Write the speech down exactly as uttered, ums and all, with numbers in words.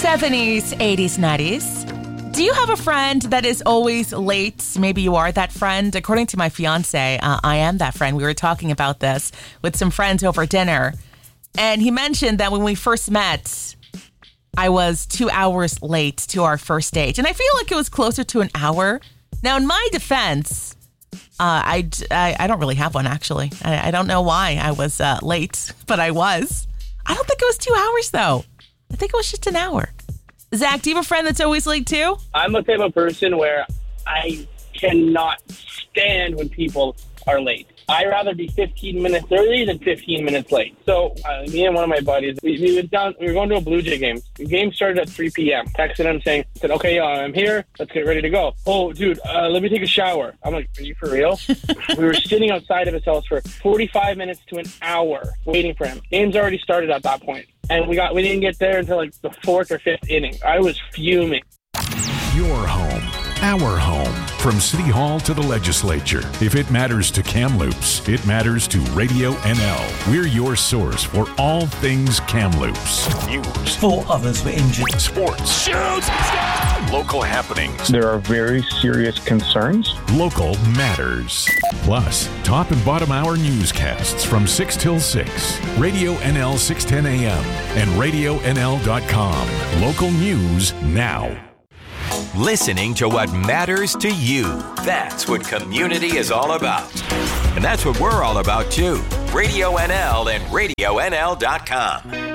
seventies, eighties, nineties. Do you have a friend that is always late? Maybe you are that friend. According to my fiance, uh, I am that friend. We were talking about this with some friends over dinner. And he mentioned that when we first met, I was two hours late to our first date. And I feel like it was closer to an hour. Now, in my defense, uh, I, I, I don't really have one, actually. I, I don't know why I was uh, late, but I was. I don't think it was two hours, though. I think it was just an hour. Zach, do you have a friend that's always late, too? I'm the type of person where I cannot stand when people are late. I'd rather be fifteen minutes early than fifteen minutes late. So uh, me and one of my buddies, we, we, went down, we were going to a Blue Jay game. The game started at three p.m. Texted him saying, said, okay, uh, I'm here. Let's get ready to go. Oh, dude, uh, let me take a shower. I'm like, are you for real? We were sitting outside of his house for forty-five minutes to an hour waiting for him. Game's already started at that point. And we got we didn't get there until like the fourth or fifth inning. I was fuming. Your home, our home. From City Hall to the legislature. If it matters to Kamloops, it matters to Radio N L. We're your source for all things Kamloops. News. Four others were injured. Sports. Shoots! Local happenings. There are very serious concerns. Local matters. Plus, top and bottom hour newscasts from six till six. Radio N L six ten a.m. and radio N L dot com. Local news now. Listening to what matters to you. That's what community is all about. And that's what we're all about, too. Radio N L and radio N L dot com.